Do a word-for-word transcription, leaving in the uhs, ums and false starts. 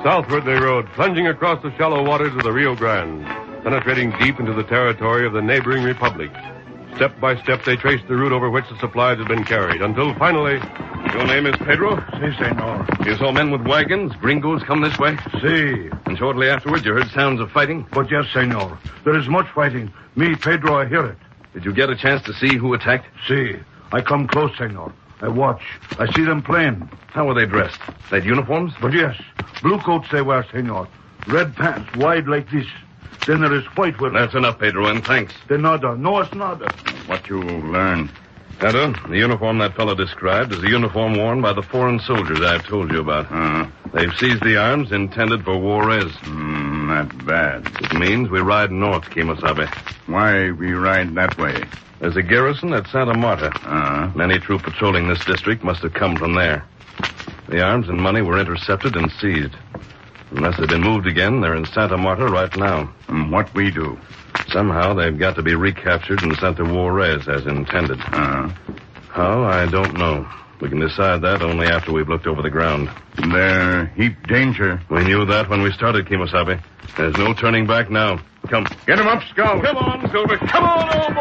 Southward they rode, plunging across the shallow waters of the Rio Grande, penetrating deep into the territory of the neighboring republic. Step by step, they traced the route over which the supplies had been carried, until finally... Your name is Pedro? Si, senor. You saw men with wagons, gringos, come this way? Si. And shortly afterward, you heard sounds of fighting? But yes, senor. There is much fighting. Me, Pedro, I hear it. Did you get a chance to see who attacked? Si. I come close, senor. I watch. I see them playing. How were they dressed? They had uniforms? But yes. Blue coats they wear, senor. Red pants, wide like this. Then there is white with... That's enough, Pedro, and thanks. De nada. No, it's nada. What you learned? Tonto, the uniform that fellow described is the uniform worn by the foreign soldiers I've told you about. Uh, They've seized the arms intended for Juarez. mm, not bad. It means we ride north, Kemosabe. Why we ride that way? There's a garrison at Santa Marta. Uh, Many troops patrolling this district must have come from there. The arms and money were intercepted and seized. Unless they've been moved again, they're in Santa Marta right now. and what we do? Somehow they've got to be recaptured and sent to Juarez as intended. Uh, How, I don't know. We can decide that only after we've looked over the ground. they're heap danger. We knew that when we started, Kemosabe. There's no turning back now. Come. Get him up, Scout. Come on, Silver. Come on, old boy.